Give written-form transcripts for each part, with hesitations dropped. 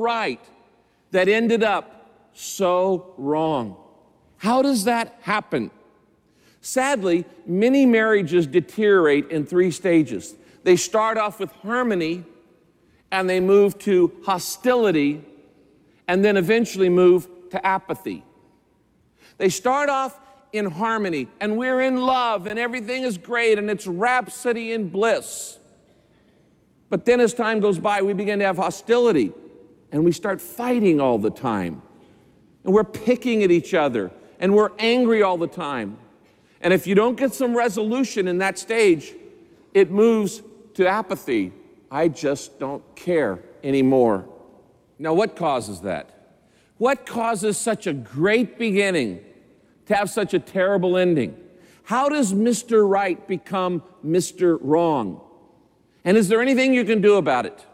right that ended up so wrong? How does that happen? Sadly, many marriages deteriorate in 3 stages. They start off with harmony, and they move to hostility, and then eventually move to apathy. They start off in harmony, and we're in love, and everything is great, and it's rhapsody and bliss. But then as time goes by, we begin to have hostility, and we start fighting all the time. And we're picking at each other, and we're angry all the time. And if you don't get some resolution in that stage, it moves to apathy. I just don't care anymore. Now, what causes that? What causes such a great beginning to have such a terrible ending? How does Mr. Right become Mr. Wrong? And is there anything you can do about it?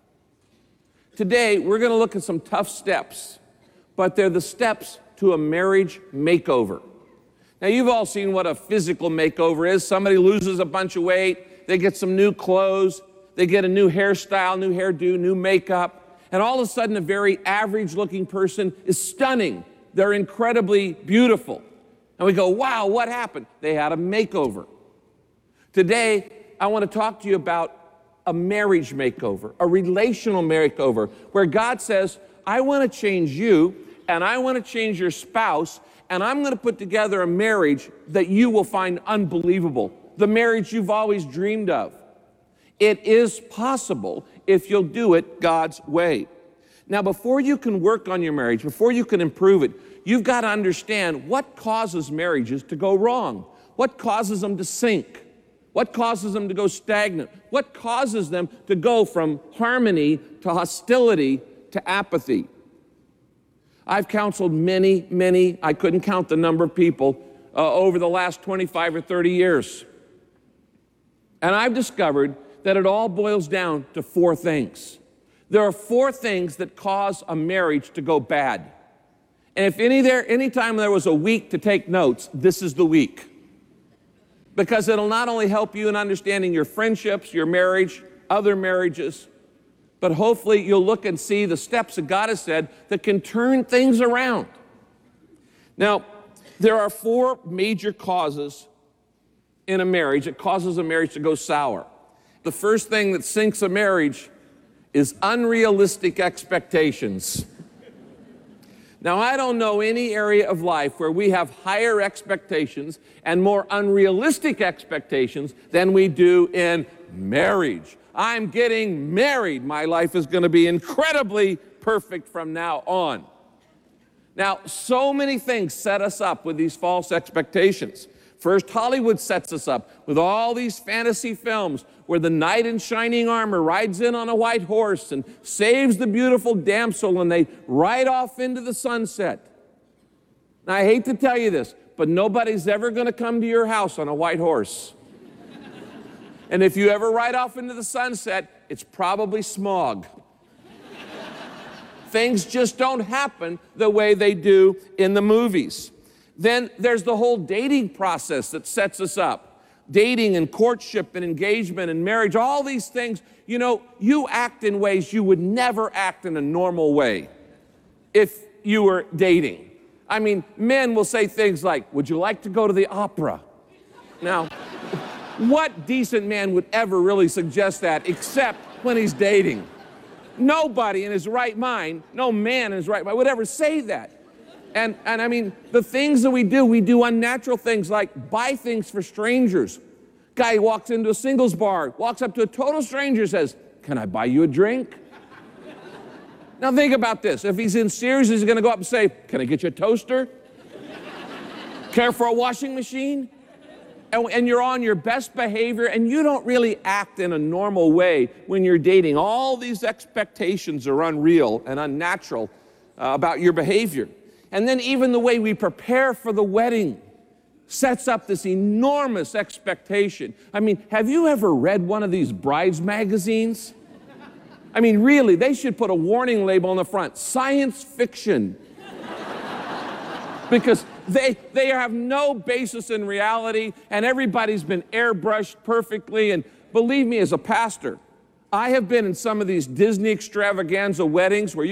Today, we're going to look at some tough steps, but they're the steps to a marriage makeover. Now, you've all seen what a physical makeover is. Somebody loses a bunch of weight, they get some new clothes, they get a new hairstyle, new hairdo, new makeup, and all of a sudden a very average-looking person is stunning. They're incredibly beautiful. And we go, wow, what happened? They had a makeover. Today, I want to talk to you about a marriage makeover, a relational makeover, where God says, I want to change you, and I want to change your spouse, and I'm going to put together a marriage that you will find unbelievable, the marriage you've always dreamed of. It is possible if you'll do it God's way. Now, before you can work on your marriage, before you can improve it, you've got to understand what causes marriages to go wrong, what causes them to sink, what causes them to go stagnant, what causes them to go from harmony to hostility to apathy. I've counseled many, I couldn't count the number of people over the last 25 or 30 years. And I've discovered that it all boils down to 4 things. There are 4 things that cause a marriage to go bad. And if any time there was a week to take notes, this is the week. Because it'll not only help you in understanding your friendships, your marriage, other marriages, but hopefully you'll look and see the steps that God has said that can turn things around. Now, there are 4 major causes in a marriage that causes a marriage to go sour. The first thing that sinks a marriage is unrealistic expectations. Now, I don't know any area of life where we have higher expectations and more unrealistic expectations than we do in marriage. I'm getting married. My life is going to be incredibly perfect from now on. Now, so many things set us up with these false expectations. First, Hollywood sets us up with all these fantasy films where the knight in shining armor rides in on a white horse and saves the beautiful damsel, and they ride off into the sunset. Now, I hate to tell you this, but nobody's ever going to come to your house on a white horse. And if you ever ride off into the sunset, it's probably smog. Things just don't happen the way they do in the movies. Then there's the whole dating process that sets us up. Dating and courtship and engagement and marriage, all these things, you know, you act in ways you would never act in a normal way if you were dating. I mean, men will say things like, would you like to go to the opera? Now, what decent man would ever really suggest that except when he's dating? Nobody in his right mind, no man in his right mind would ever say that. And I mean, the things that we do unnatural things like buy things for strangers. Guy walks into a singles bar, walks up to a total stranger, says, can I buy you a drink? Now think about this. If he's in serious, he's going to go up and say, can I get you a toaster? Care for a washing machine? And you're on your best behavior, and you don't really act in a normal way when you're dating. All these expectations are unreal and unnatural about your behavior. And then even the way we prepare for the wedding sets up this enormous expectation. I mean, have you ever read one of these brides magazines? I mean, really, they should put a warning label on the front, science fiction. Because they have no basis in reality, and everybody's been airbrushed perfectly. And believe me, as a pastor, I have been in some of these Disney extravaganza weddings where